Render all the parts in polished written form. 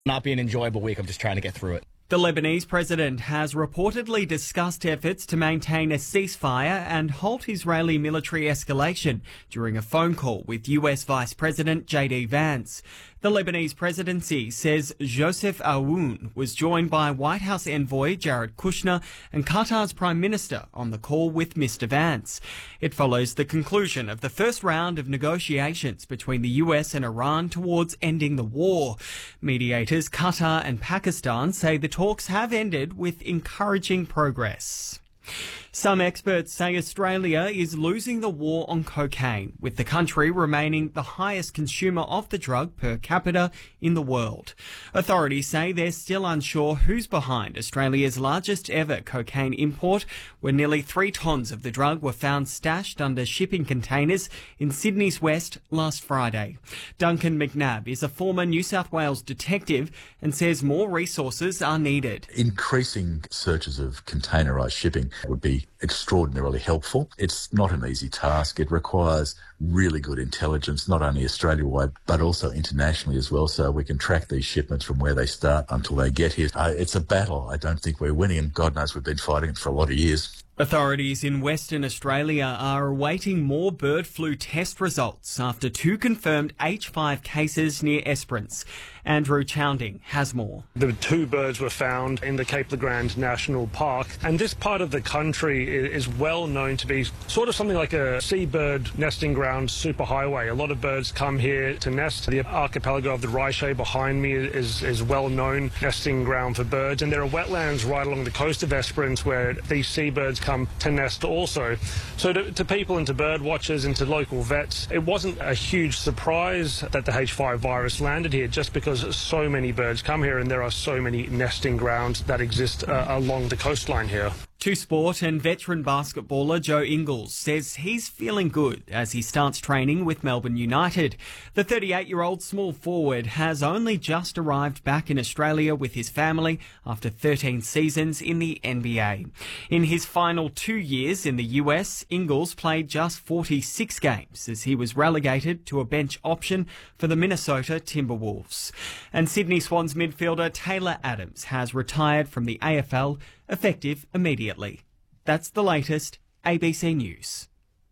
Not be an enjoyable week. I'm just trying to get through it. The Lebanese president has reportedly discussed efforts to maintain a ceasefire and halt Israeli military escalation during a phone call with US Vice President J.D. Vance. The Lebanese presidency says Joseph Aoun was joined by White House envoy Jared Kushner and Qatar's Prime Minister on the call with Mr. Vance. It follows the conclusion of the first round of negotiations between the US and Iran towards ending the war. Mediators Qatar and Pakistan say the talks have ended with encouraging progress. Some experts say Australia is losing the war on cocaine, with the country remaining the highest consumer of the drug per capita in the world. Authorities say they're still unsure who's behind Australia's largest ever cocaine import, where nearly 3 tonnes of the drug were found stashed under shipping containers in Sydney's west last Friday. Duncan McNabb is a former New South Wales detective and says more resources are needed. Increasing searches of containerised shipping would be extraordinarily helpful. It's not an easy task. It requires really good intelligence, not only Australia-wide, but also internationally as well, so we can track these shipments from where they start until they get here. It's a battle I don't think we're winning, and God knows we've been fighting it for a lot of years. Authorities in Western Australia are awaiting more bird flu test results after 2 confirmed H5 cases near Esperance. Andrew Chounding has more. The 2 birds were found in the Cape Legrand National Park, and this part of the country is well known to be sort of something like a seabird nesting ground superhighway. A lot of birds come here to nest. The archipelago of the Riche behind me is well known nesting ground for birds, and there are wetlands right along the coast of Esperance where these seabirds come to nest also. So to people and to bird watchers and to local vets, it wasn't a huge surprise that the H5 virus landed here, just because so many birds come here and there are so many nesting grounds that exist along the coastline here. To sport, and veteran basketballer Joe Ingles says he's feeling good as he starts training with Melbourne United. The 38-year-old small forward has only just arrived back in Australia with his family after 13 seasons in the NBA. In his final 2 years in the US, Ingles played just 46 games as he was relegated to a bench option for the Minnesota Timberwolves. And Sydney Swans midfielder Taylor Adams has retired from the AFL, effective immediately. That's the latest ABC News.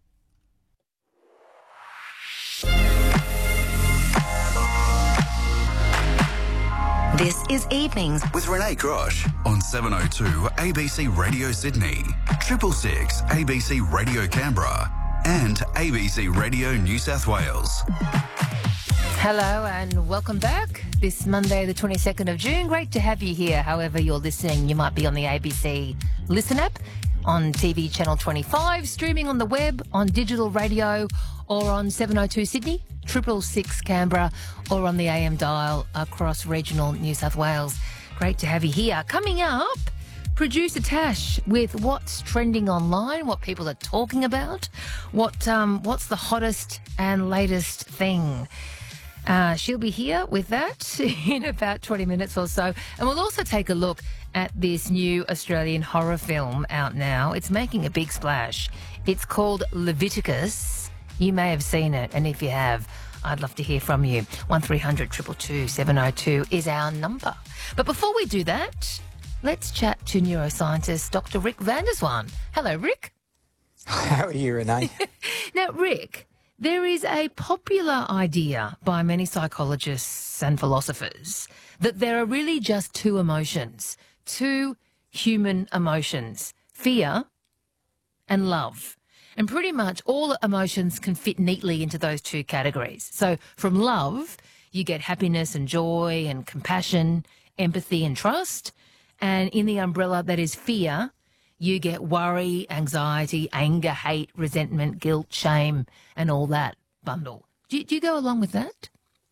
This is Evenings with Renee Grosh on 702 ABC Radio Sydney, 666 ABC Radio Canberra and ABC Radio New South Wales. Hello and welcome back. This Monday, the 22nd of June. Great to have you here. However you're listening, you might be on the ABC Listen app, on TV channel 25, streaming on the web, on digital radio, or on 702 Sydney, 666 Canberra, or on the AM dial across regional New South Wales. Great to have you here. Coming up, producer Tash with what's trending online, what people are talking about, what's the hottest and latest thing. She'll be here with that in about 20 minutes or so. And we'll also take a look at this new Australian horror film out now. It's making a big splash. It's called Leviticus. You may have seen it, and if you have, I'd love to hear from you. 1300 222 702 is our number. But before we do that, let's chat to neuroscientist Dr. Rick van der Zwaan. Hello, Rick. How are you, Renee? Now, Rick, there is a popular idea by many psychologists and philosophers that there are really just 2 emotions, 2 human emotions, fear and love. And pretty much all emotions can fit neatly into those 2 categories. So from love, you get happiness and joy and compassion, empathy and trust. And in the umbrella that is fear, you get worry, anxiety, anger, hate, resentment, guilt, shame, and all that bundle. Do you go along with that?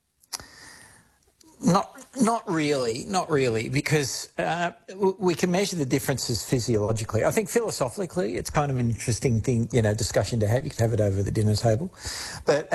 Not really, because we can measure the differences physiologically. I think philosophically it's kind of an interesting thing, discussion to have. You could have it over the dinner table. But